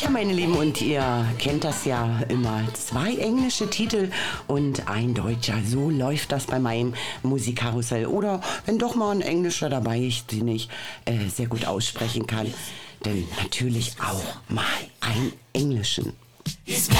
Meine Lieben, und ihr kennt das ja immer. 2 englische Titel und ein deutscher. So läuft das bei meinem Musikkarussell. Oder wenn doch mal ein englischer dabei ist, den ich sehr gut aussprechen kann. Denn natürlich auch mal einen englischen.